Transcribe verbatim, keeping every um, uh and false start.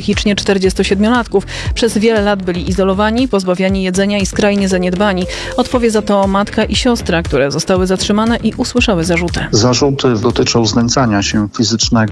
psychicznie czterdziestosiedmiolatków. Przez wiele lat byli izolowani, pozbawiani jedzenia i skrajnie zaniedbani. Odpowie za to matka i siostra, które zostały zatrzymane i usłyszały zarzuty. Zarzuty dotyczą znęcania się fizycznego